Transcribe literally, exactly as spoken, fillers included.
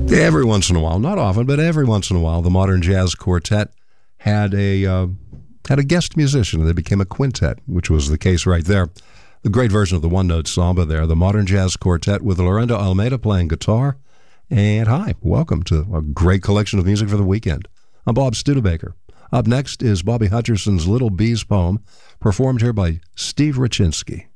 Every once in a while, not often, but every once in a while, the Modern Jazz Quartet had a uh, had a guest musician. They became a quintet, which was the case right there. The great version of the one-note samba there, the Modern Jazz Quartet with Lorendo Almeida playing guitar. And hi, welcome to a great collection of music for the weekend. I'm Bob Studebaker. Up next is Bobby Hutcherson's Little Bees poem, performed here by Steve Rachinsky.